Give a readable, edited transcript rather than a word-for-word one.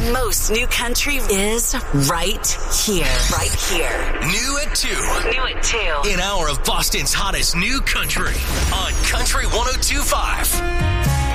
most new country is right here. Right here. New at 2. New at 2. An hour of Boston's hottest new country on Country 102.5.